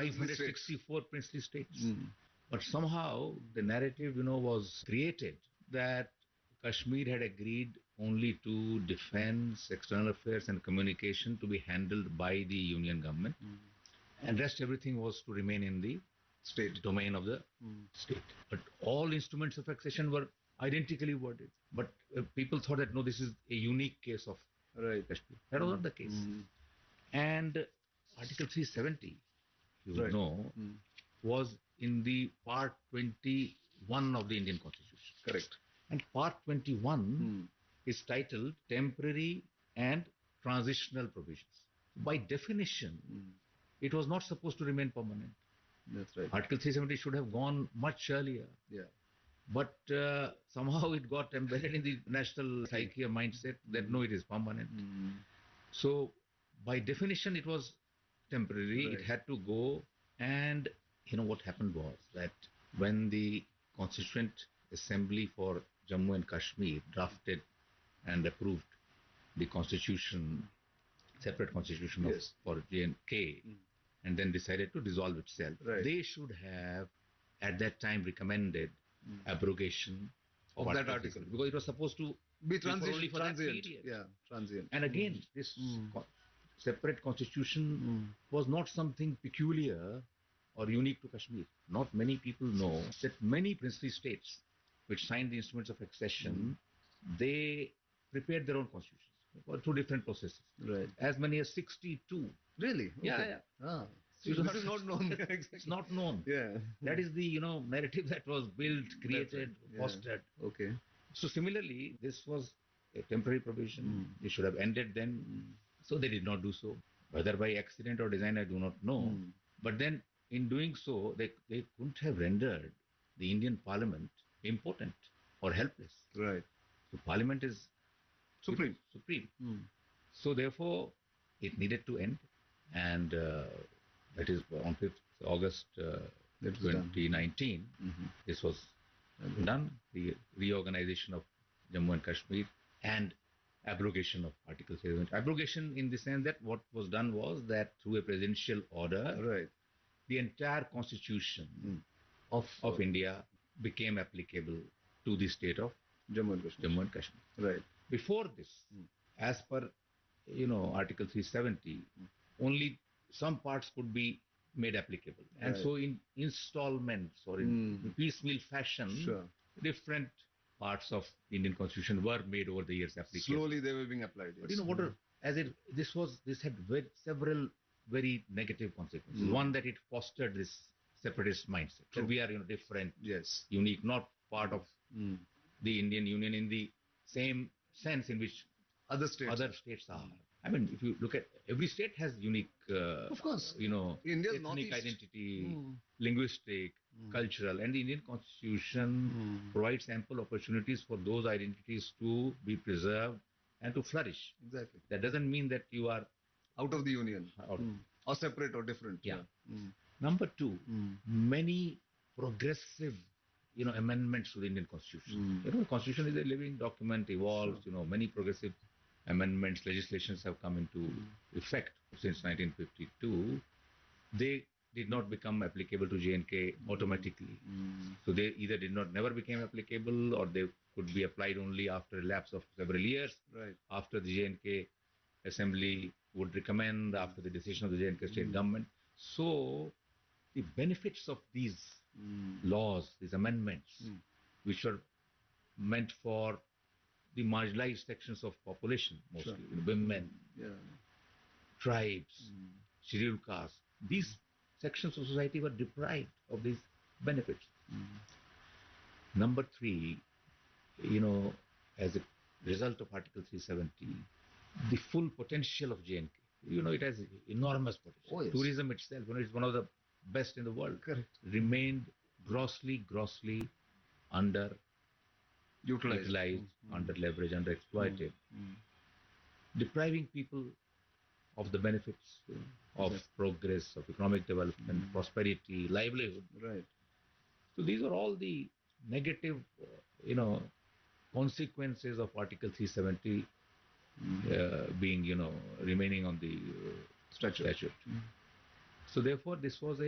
564 princely states. Mm. But somehow the narrative, was created that Kashmir had agreed only to defense, external affairs, and communication to be handled by the union government, and rest everything was to remain in the State. domain of the state. But all instruments of accession were identically worded. But people thought that no, this is a unique case of Right. Kashmir. That was not the case. And Article 370, you would Right. know, was in the Part 21 of the Indian Constitution. Correct. And Part 21 is titled Temporary and Transitional Provisions. By definition, it was not supposed to remain permanent. That's right. Article 370 should have gone much earlier. Yeah. But somehow it got embedded in the national psyche or mindset that no, it is permanent. So by definition, it was temporary. Right. It had to go. And what happened was that when the Constituent Assembly for Jammu and Kashmir drafted and approved the constitution, separate constitution Yes. for J&K, and then decided to dissolve itself, Right. they should have at that time recommended abrogation Of that article. because it was supposed to Be for only for that transient. period. Yeah, transient. And again, this separate constitution was not something peculiar or unique to Kashmir. Not many people know that many princely states which signed the instruments of accession, they prepared their own constitutions through different processes. Right. As many as 62. Really? Yeah, Okay. yeah. Ah. It's This is not known. It's not known. Yeah. That is the narrative that was built, created, right. Yeah. fostered. Okay. So similarly, this was a temporary provision. It should have ended then. So they did not do so. Whether by accident or design, I do not know. But then in doing so, they couldn't have rendered the Indian Parliament impotent or helpless. Right. So Parliament is Supreme. supreme. So therefore, it needed to end. And that is on 5th August That was done. 2019. This was done. The reorganization of Jammu and Kashmir and abrogation of Article 7. Abrogation in the sense that what was done was that through a presidential order, Right. the entire constitution of India became applicable to the state of Jammu and Kashmir. Jammu and Kashmir. Right. Before this, as per Article 370, only some parts could be made applicable, and Right. so in installments or in piecemeal fashion, Sure. different parts of the Indian Constitution were made over the years applicable. Slowly they were being applied. But yes. this had several very negative consequences. One, that it fostered this separatist mindset. That we are different, Yes. unique, not part of the Indian Union in the same sense in which Other states. other states are. I mean, if you look at every state has unique, Of course. India's ethnic northeast. identity, linguistic, cultural, and the Indian Constitution provides ample opportunities for those identities to be preserved and to flourish. Exactly. That doesn't mean that you are Out of the union. out. Or separate or different. Yeah. Number two, many progressive, amendments to the Indian Constitution. The Constitution is a living document, evolves. Many progressive amendments, legislations have come into effect since 1952. They did not become applicable to J&K automatically. So they either never became applicable, or they could be applied only after a lapse of several years. Right. After the J&K Assembly would recommend, after the decision of the J&K state government. So the benefits of these laws, these amendments, which are meant for the marginalized sections of population, mostly women, Yeah. tribes, scheduled castes, these sections of society were deprived of these benefits. Number three, as a result of Article 370, the full potential of J&K, it has enormous potential. Oh, yes. Tourism itself, it's one of the best in the world, Correct. remained grossly under Utilized. under leveraged, under exploited, depriving people of the benefits of progress, of economic development, prosperity, livelihood. Right. So these are all the negative, consequences of Article 370 being, remaining on the statute. So therefore, this was a